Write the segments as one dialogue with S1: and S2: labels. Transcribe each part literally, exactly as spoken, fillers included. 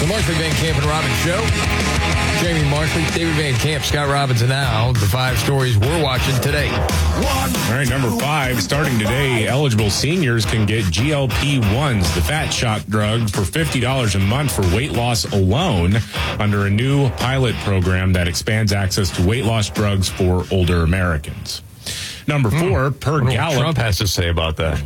S1: The Markley, Van Camp, and Robbins Show. Jamie Markley, David Van Camp, Scott Robbins, and now the five stories we're watching today.
S2: One. All right, number five. Starting today, eligible seniors can get G L P ones, the fat shot drug, for fifty dollars a month for weight loss alone under a new pilot program that expands access to weight loss drugs for older Americans. Number four,
S1: hmm.
S2: per Gallup.
S1: Trump has to say about that.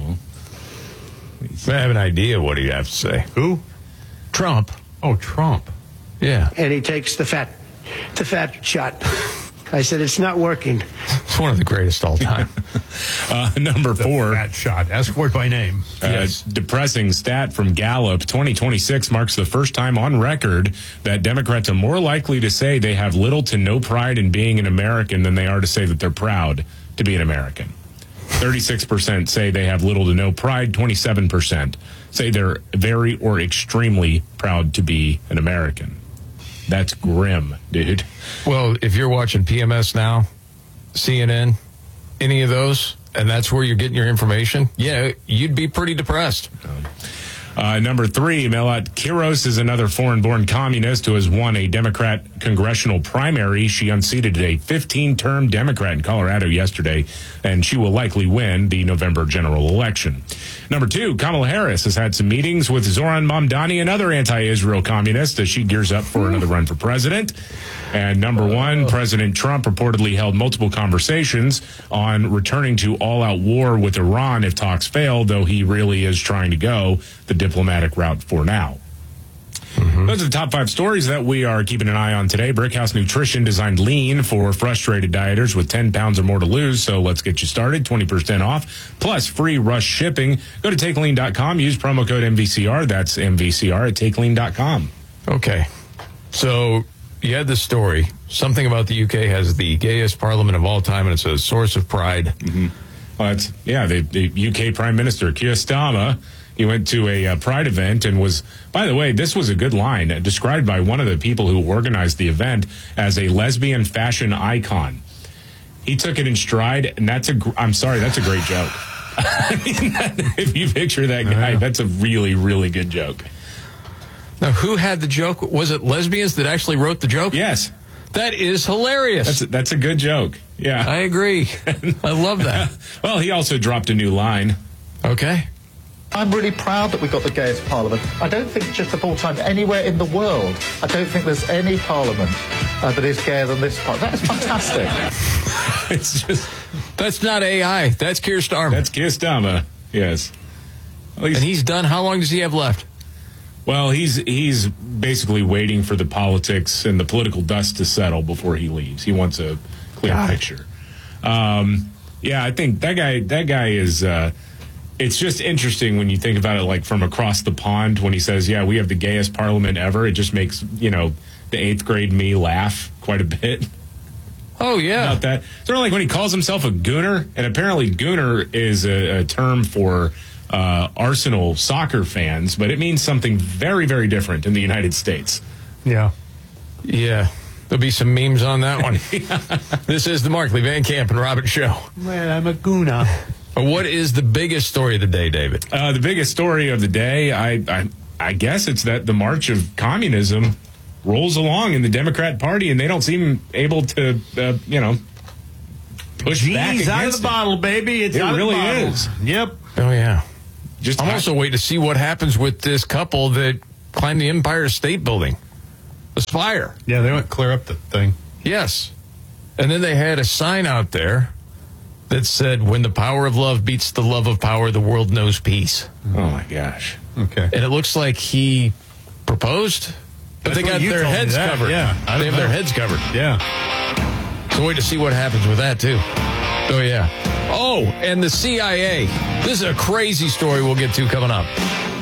S1: I have an idea what he'd have to say.
S3: Who?
S1: Trump.
S3: Oh, Trump.
S1: Yeah.
S4: And he takes the fat, the fat shot. I said, it's not working.
S1: It's one of the greatest all time.
S2: uh, number
S3: The
S2: four.
S3: fat shot. Ask for it by name.
S2: Uh,
S1: Yes.
S2: Depressing stat from Gallup. twenty twenty-six marks the first time on record that Democrats are more likely to say they have little to no pride in being an American than they are to say that they're proud to be an American. thirty-six percent say they have little to no pride. twenty-seven percent say they're very or extremely proud to be an American. That's grim, dude.
S1: Well, if you're watching P M S now, C N N, any of those, and that's where you're getting your information, yeah, you'd be pretty depressed.
S2: Uh, number three, Melat Kiros is another foreign-born communist who has won a Democrat congressional primary. She unseated a fifteen-term Democrat in Colorado yesterday, and she will likely win the November general election. Number two, Kamala Harris has had some meetings with Zoran Mamdani, another anti-Israel communist, as she gears up for another run for president. And number one, President Trump reportedly held multiple conversations on returning to all-out war with Iran if talks fail, though he really is trying to go the diplomatic route for now. Mm-hmm. Those are the top five stories that we are keeping an eye on today. Brickhouse Nutrition designed lean for frustrated dieters with ten pounds or more to lose. So let's get you started. twenty percent off plus free rush shipping. Go to take lean dot com. Use promo code M V C R. That's M V C R at take lean dot com.
S1: Okay. So you had this story. Something about the U K has the gayest parliament of all time, and it's a source of pride.
S2: Mm-hmm. Well, it's, yeah, the, the U K Prime Minister, Keir Starmer, he went to a uh, pride event and was, by the way, this was a good line, uh, described by one of the people who organized the event as a lesbian fashion icon. He took it in stride, and that's a, gr- I'm sorry, that's a great joke. I mean, that, if you picture that guy,
S1: Uh-huh.
S2: that's a really, really good joke.
S1: Now, who had the joke? Was it lesbians that actually wrote the joke?
S2: Yes.
S1: That is hilarious.
S2: That's a, that's a good joke. Yeah.
S1: I agree. I love that.
S2: Well, he also dropped a new line.
S1: Okay.
S5: I'm really proud that we've got the gayest parliament. I don't think just of all time anywhere in the world, I don't think there's any parliament uh, that is gayer than this parliament. That's fantastic.
S2: It's just,
S1: That's not A I. That's Keir Starmer.
S2: that's Keir Starmer. Yes. At least,
S1: and he's done. How long does he have left?
S2: well, he's he's basically waiting for the politics and the political dust to settle before he leaves. He wants a clear
S1: Got it.
S2: picture. Um, yeah, I think that guy that guy is. Uh, it's just interesting when you think about it, like from across the pond. When he says, "Yeah, we have the gayest parliament ever," it just makes you know the eighth grade me laugh quite a bit.
S1: Oh, yeah.
S2: About that. Sort of like when he calls himself a gooner, and apparently gooner is a, a term for uh, Arsenal soccer fans, but it means something very, very different in the United States.
S3: Yeah.
S1: Yeah. There'll be some memes on that one. This is the Markley, Van Camp, and Robbins Show.
S3: Well, I'm a gooner.
S1: What is the biggest story of the day, David?
S2: Uh, the biggest story of the day, I, I, I guess it's that the march of communism rolls along in the Democrat Party, and they don't seem able to, uh, you know, push back
S3: Genie's out of
S2: against
S3: the
S2: it.
S3: bottle, baby. It's
S2: It
S3: out
S2: really
S3: of the bottle.
S2: is.
S3: Yep.
S1: Oh, yeah.
S2: Just
S1: I'm
S2: I-
S1: also waiting to see what happens with this couple that climbed the Empire State Building. The spire.
S3: Yeah, they went clear up the thing.
S1: Yes. And then they had a sign out there that said, when the power of love beats the love of power, the world knows peace.
S2: Oh, my gosh.
S3: Okay.
S1: And it looks like he proposed, but
S3: That's
S1: they
S3: what
S1: got
S3: you
S1: their
S3: told me
S1: heads
S3: that,
S1: covered.
S3: yeah. I
S1: They
S3: don't
S1: have their
S3: know.
S1: heads covered.
S3: Yeah.
S1: So wait to see what happens with that, too. Oh, yeah. Oh, and the C I A. This is a crazy story we'll get to coming up.